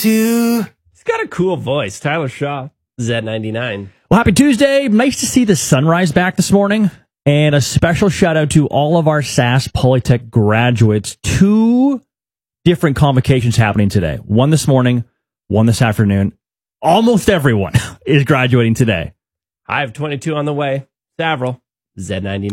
to. He's got a cool voice. Tyler Shaw, Z99. Well, happy Tuesday. Nice to see the sunrise back this morning. And a special shout out to all of our SAS Polytech graduates. 2 different convocations happening today. One this morning, one this afternoon. Almost everyone is graduating today. I have 22 on the way. Several. Z99.